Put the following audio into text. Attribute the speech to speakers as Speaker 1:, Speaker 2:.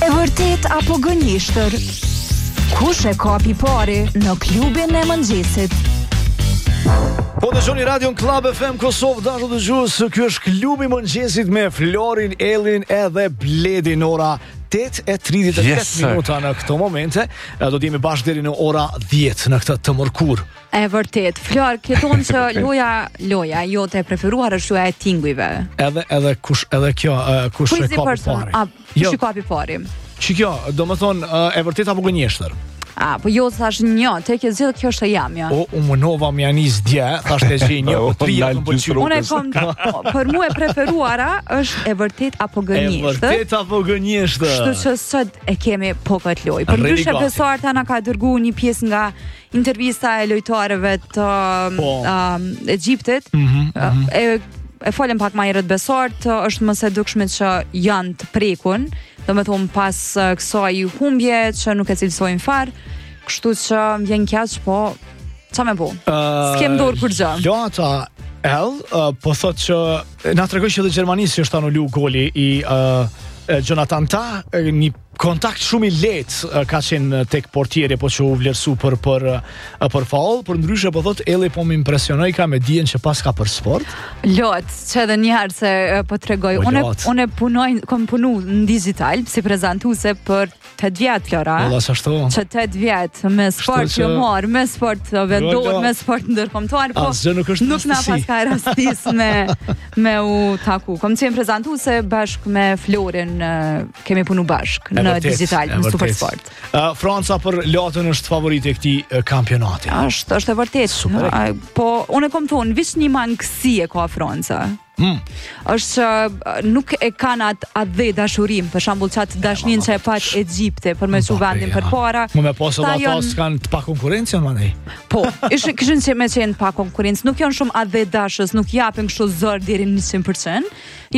Speaker 1: E vërtet apo gënjeshtër? Kush e kapi pari në klubin e mëngjesit?
Speaker 2: Po dëgjoni Radion Club FM Kosovë, dashur dëgjues, ky është klubi i mëngjesit me Florin, Ellin edhe Bledin. Ora 8:38 minuta në këto momente. Do të jemi bashkë deri në ora 10 në këtë të mërkur.
Speaker 3: E vërtet, Flor, ke thonë që loja jote e preferuar është loja e tingujve.
Speaker 2: Edhe kush kush e kapi pari?
Speaker 3: Kush e kapi pari?
Speaker 2: Kjo, do më thonë, e vërtet apo gënjeshtër?
Speaker 3: Po jo thash një, te ke zgjidhur kjo është e jamja.
Speaker 2: U mënova më janis dje, thash te gjej një, tria më pëlqeu.
Speaker 3: Unë kam për mua e preferuara është e vërtet apo gënjeshtër.
Speaker 2: E vërtet apo gënjeshtër.
Speaker 3: Kështu që sot e kemi po këtë lojë. Përndryshe Besarta na ka dërguar një pjesë nga intervista e lojtarëve të Egjiptit. E folëm pak më herët Besart, është më së dukshme që janë të prekun, do me thonë pas kësaj humbje që nuk e cilësojnë fare, kështu që vjen keq, po qa me po? S'kem dorë për gjë.
Speaker 2: Lata po thot që na tregoj që edhe Gjermanisë është anulu goli i Jonathan Tah, një kontakt shumë i lehtë ka qenë tek portieri, po që u vlerësu për faul, por ndryshe po thot Elli po më impresionoi ka me dijen që pas ka për sport.
Speaker 3: Lot, që edhe një herë se po tregoj. Unë kam punu në digital si prezantuese për 8 vjet Flora. Që 8 vjet me sport humor, me sport vendor, me sport ndërkombëtar, po nuk na pas ka rastis me u taku. Kam qenë prezantuese bashkë me Florin, kemi punu bashkë në digital, në Supersport.
Speaker 2: Franca për latën është favorite e këtij kampionati.
Speaker 3: Është e vërtet. Po unë kam thonë, vish një mangësi e ka Franca. Është që nuk e kanë atë dashurim, për shembull çat dashnin që e pat Egjipte për me çu vendin përpara.
Speaker 2: Më pas kanë të pa konkurrencën mandej.
Speaker 3: Po, kishin që me qenë pa konkurrencë, nuk janë shumë atë dashës, nuk japin kështu zor deri në 100%.